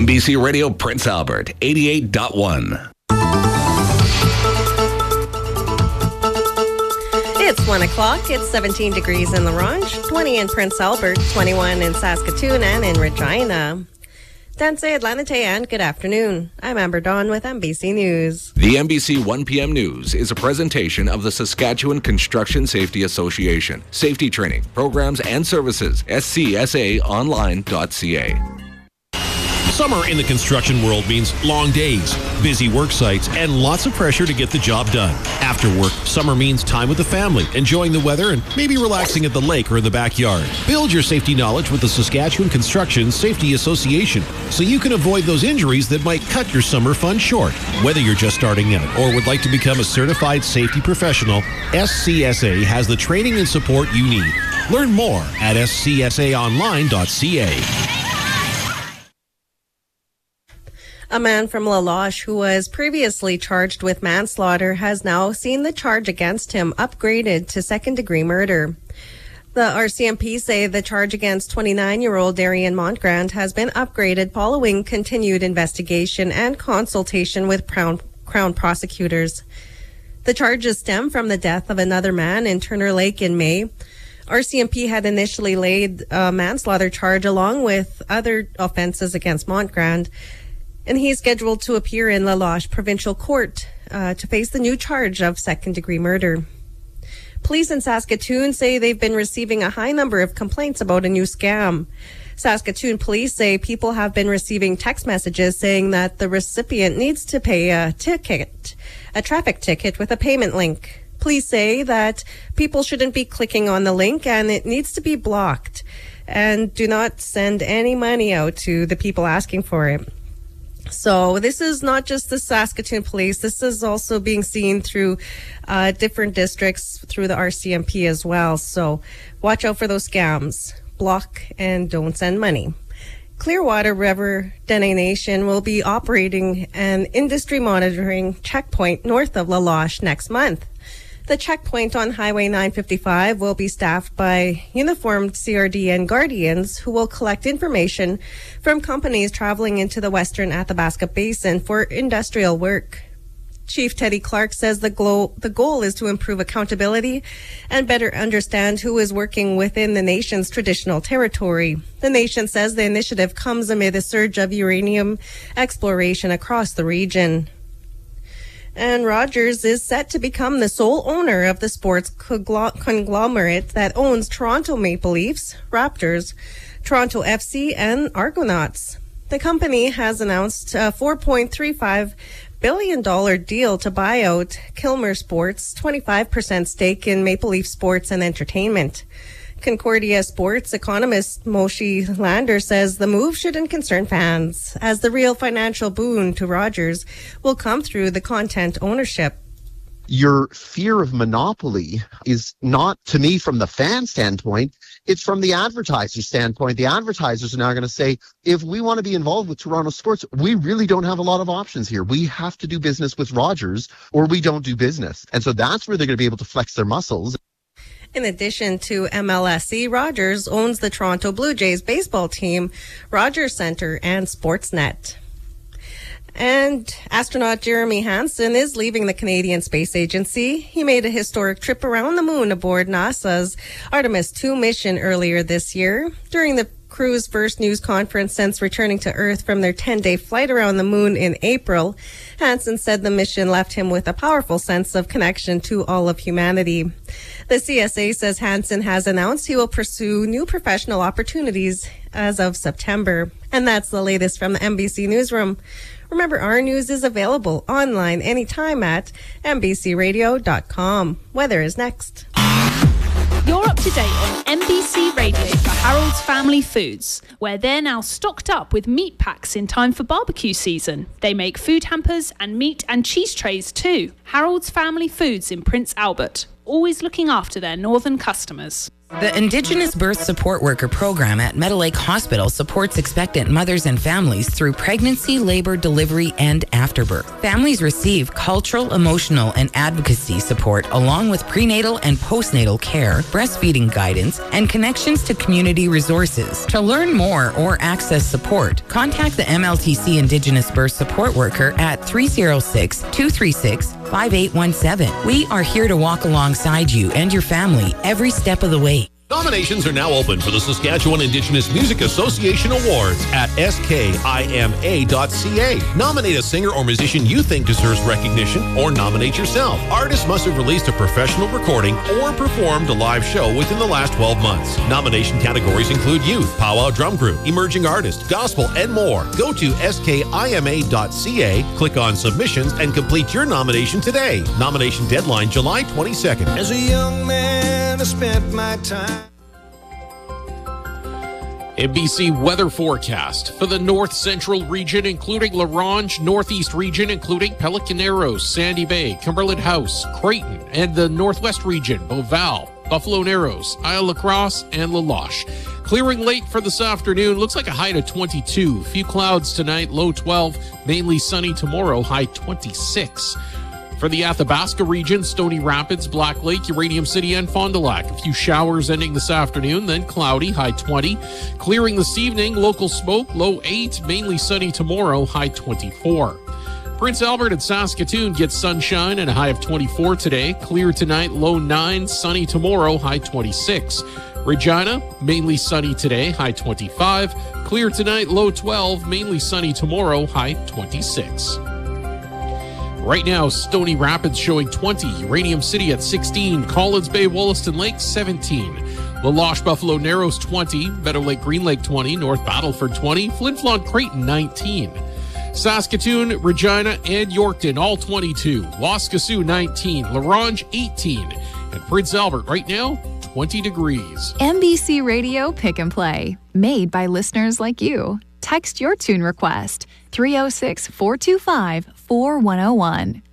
MBC Radio Prince Albert, 88.1. It's 1 o'clock. It's 17 degrees in La Ronge, 20 in Prince Albert, 21 in Saskatoon and in Regina. Danse Atlanite and good afternoon. I'm Amber Dawn with MBC News. The MBC 1 p.m. News is a presentation of the Saskatchewan Construction Safety Association. Safety training, programs and services. scsaonline.ca. Summer in the construction world means long days, busy work sites, and lots of pressure to get the job done. After work, summer means time with the family, enjoying the weather, and maybe relaxing at the lake or in the backyard. Build your safety knowledge with the Saskatchewan Construction Safety Association so you can avoid those injuries that might cut your summer fun short. Whether you're just starting out or would like to become a certified safety professional, SCSA has the training and support you need. Learn more at scsaonline.ca. A man from La Loche who was previously charged with manslaughter has now seen the charge against him upgraded to second-degree murder. The RCMP say the charge against 29-year-old Darian Montgrand has been upgraded following continued investigation and consultation with Crown prosecutors. The charges stem from the death of another man in Turner Lake in May. RCMP had initially laid a manslaughter charge along with other offenses against Montgrand, and he's scheduled to appear in La Loche Provincial Court to face the new charge of second-degree murder. Police in Saskatoon say they've been receiving a high number of complaints about a new scam. Saskatoon police say people have been receiving text messages saying that the recipient needs to pay a traffic ticket with a payment link. Police say that people shouldn't be clicking on the link and it needs to be blocked, and do not send any money out to the people asking for it. So this is not just the Saskatoon police. This is also being seen through different districts through the RCMP as well. So watch out for those scams. Block and don't send money. Clearwater River Dene Nation will be operating an industry monitoring checkpoint north of La Loche next month. The checkpoint on Highway 955 will be staffed by uniformed CRDN guardians who will collect information from companies traveling into the Western Athabasca Basin for industrial work. Chief Teddy Clark says the goal is to improve accountability and better understand who is working within the nation's traditional territory. The nation says the initiative comes amid a surge of uranium exploration across the region. And Rogers is set to become the sole owner of the sports conglomerate that owns Toronto Maple Leafs, Raptors, Toronto FC, and Argonauts. The company has announced a $4.35 billion deal to buy out Kilmer Sports' 25% stake in Maple Leaf Sports and Entertainment. Concordia Sports economist Moshe Lander says the move shouldn't concern fans, as the real financial boon to Rogers will come through the content ownership. Your fear of monopoly is not, to me, from the fan standpoint, it's from the advertiser standpoint. The advertisers are now going to say, if we want to be involved with Toronto sports, we really don't have a lot of options here. We have to do business with Rogers or we don't do business. And so that's where they're going to be able to flex their muscles. In addition to MLSE, Rogers owns the Toronto Blue Jays baseball team, Rogers Centre, and Sportsnet. And astronaut Jeremy Hansen is leaving the Canadian Space Agency. He made a historic trip around the moon aboard NASA's Artemis 2 mission earlier this year. During the crew's first news conference since returning to Earth from their 10-day flight around the moon in April, Hansen said the mission left him with a powerful sense of connection to all of humanity. The CSA says Hansen has announced he will pursue new professional opportunities as of September. And that's the latest from the MBC Newsroom. Remember, our news is available online anytime at mbcradio.com. Weather is next. You're up to date on MBC Radio for Harold's Family Foods, where they're now stocked up with meat packs in time for barbecue season. They make food hampers and meat and cheese trays too. Harold's Family Foods in Prince Albert, always looking after their northern customers. The Indigenous Birth Support Worker program at Meadow Lake Hospital supports expectant mothers and families through pregnancy, labor, delivery, and afterbirth. Families receive cultural, emotional, and advocacy support along with prenatal and postnatal care, breastfeeding guidance, and connections to community resources. To learn more or access support, contact the MLTC Indigenous Birth Support Worker at 306-236-5817. We are here to walk alongside you and your family every step of the way. Nominations are now open for the Saskatchewan Indigenous Music Association Awards at skima.ca. Nominate a singer or musician you think deserves recognition, or nominate yourself. Artists must have released a professional recording or performed a live show within the last 12 months. Nomination categories include youth, powwow drum group, emerging artist, gospel, and more. Go to skima.ca, click on submissions, and complete your nomination today. Nomination deadline July 22nd. As a young man, I spent my time. NBC weather forecast for the north central region, including La Ronge, northeast region, including Pelican Narrows, Sandy Bay, Cumberland House, Creighton, and the northwest region, Beauval, Buffalo Narrows, Isle La Crosse, and La Loche. Clearing late for this afternoon, looks like a high to 22. Few clouds tonight, low 12, mainly sunny tomorrow, high 26. For the Athabasca region, Stony Rapids, Black Lake, Uranium City, and Fond du Lac. A few showers ending this afternoon, then cloudy, high 20. Clearing this evening, local smoke, low 8, mainly sunny tomorrow, high 24. Prince Albert and Saskatoon get sunshine and a high of 24 today. Clear tonight, low 9, sunny tomorrow, high 26. Regina, mainly sunny today, high 25. Clear tonight, low 12, mainly sunny tomorrow, high 26. Right now, Stony Rapids showing 20, Uranium City at 16, Collins Bay, Wollaston Lake 17, La Loche, Buffalo Narrows 20, Meadow Lake, Green Lake 20, North Battleford 20, Flin Flon, Creighton 19, Saskatoon, Regina, and Yorkton all 22, Waskesiu 19, La Ronge 18, and Prince Albert right now 20 degrees. NBC Radio Pick and Play, made by listeners like you. Text your tune request 306-425-4101.